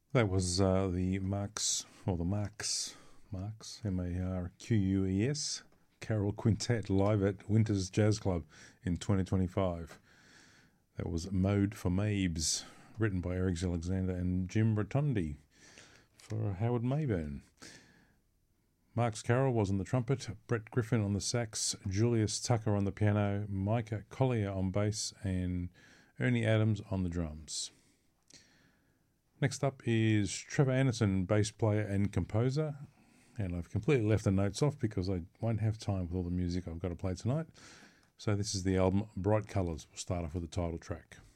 That was the Marques, Marquess, Carol Quintet live at Winters Jazz Club in 2025. That was Mode for Mabes, written by Eric Alexander and Jim Rotondi for Howard Mayburn. Marques Carroll was on the trumpet, Brett Griffin on the sax, Julius Tucker on the piano, Micah Collier on bass, and Ernie Adams on the drums. Next up is Trevor Anderson, bass player and composer. And I've completely left the notes off because I won't have time with all the music I've got to play tonight. So this is the album Bright Colours. We'll start off with the title track.